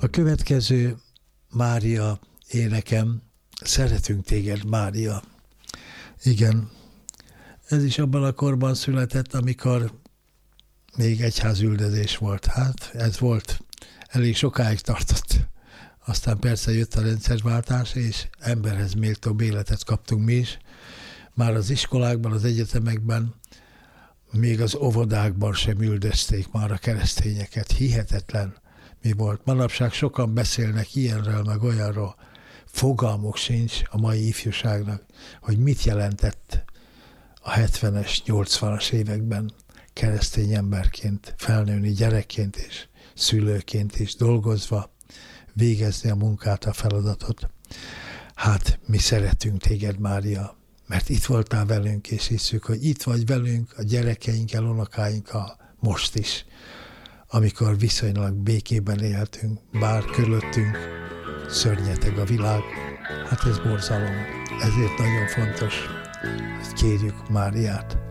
A következő Mária énekem, Szeretünk téged, Mária. Igen, ez is abban a korban született, amikor még egyházüldözés volt. Hát ez volt, elég sokáig tartott. Aztán persze jött a rendszerváltás, és emberhez méltóbb életet kaptunk mi is. Már az iskolákban, az egyetemekben, még az óvodákban sem üldözték már a keresztényeket. Hihetetlen mi volt. Manapság sokan beszélnek ilyenről, meg olyanról. Fogalmuk sincs a mai ifjúságnak, hogy mit jelentett a 70-es, 80-as években keresztény emberként, felnőni gyerekként és szülőként is dolgozva, végezni a munkát, a feladatot. Hát mi szeretünk téged, Mária, mert itt voltál velünk, és hiszük, hogy itt vagy velünk, a gyerekeinkkel, unokáinkkal most is, amikor viszonylag békében éltünk, bár körülöttünk szörnyeteg a világ. Hát ez borzalom. Ezért nagyon fontos, hogy kérjük Máriát,